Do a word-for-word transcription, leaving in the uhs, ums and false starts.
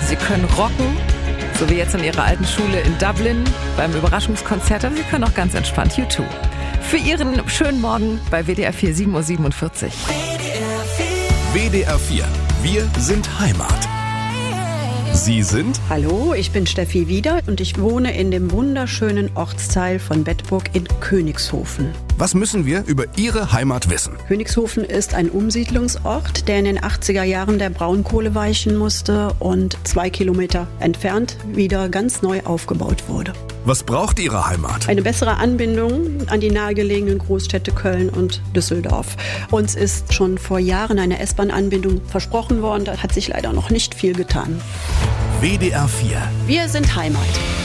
Sie können rocken, so wie jetzt in Ihrer alten Schule in Dublin beim Überraschungskonzert, aber Sie können auch ganz entspannt U zwei. Für Ihren schönen Morgen bei W D R vier, sieben Uhr siebenundvierzig. W D R vier, wir sind Heimat. Sie sind? Hallo, ich bin Steffi Wieder und ich wohne in dem wunderschönen Ortsteil von Bedburg in Königshofen. Was müssen wir über Ihre Heimat wissen? Königshofen ist ein Umsiedlungsort, der in den achtziger Jahren der Braunkohle weichen musste und zwei Kilometer entfernt wieder ganz neu aufgebaut wurde. Was braucht Ihre Heimat? Eine bessere Anbindung an die nahegelegenen Großstädte Köln und Düsseldorf. Uns ist schon vor Jahren eine S-Bahn-Anbindung versprochen worden, da hat sich leider noch nicht viel getan. W D R vier. Wir sind Heimat.